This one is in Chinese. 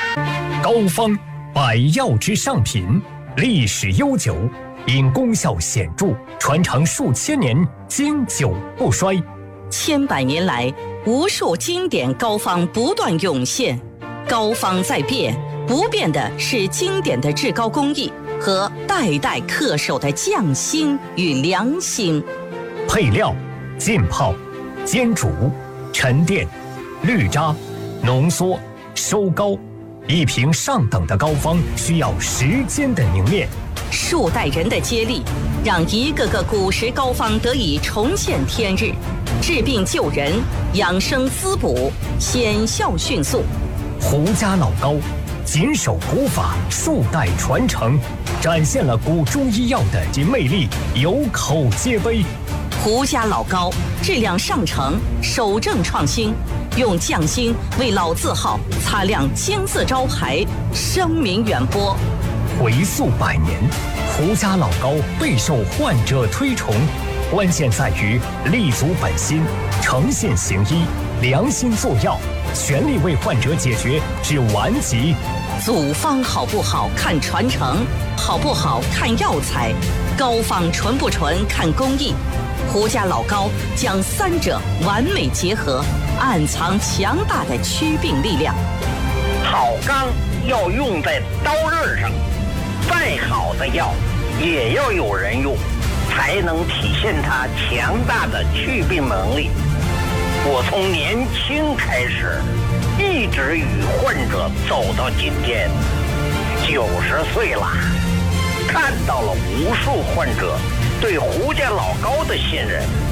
膏方，百药之上品，历史悠久，因功效显著，传承数千年，经久不衰。 千百年来，无数经典膏方不断涌现。膏方在变，不变的是经典的制膏工艺和代代恪守的匠心与良心。 配料：浸泡、煎煮、沉淀、滤渣、浓缩、收膏。一瓶上等的膏方需要时间的凝练， 数代人的接力，让一个个古时膏方得以重现天日，治病救人，养生滋补，显效迅速。 胡家老膏谨守古法，数代传承，展现了古中医药的魅力，有口皆碑。 胡家老膏质量上乘，守正创新，用匠心为老字号擦亮金字招牌，声名远播。 回溯100年，胡家老膏备受患者推崇，关键在于立足本心，诚信行医，良心做药，全力为患者解决至顽疾。 祖方好不好看传承，好不好看药材，膏方纯不纯看工艺。胡家老膏将三者完美结合，暗藏强大的祛病力量。 好钢要用在刀刃上，再好的药也要有人用，才能体现它强大的祛病能力。我从年轻开始，一直与患者走到今天，90岁了，看到了无数患者对胡家老膏的信任。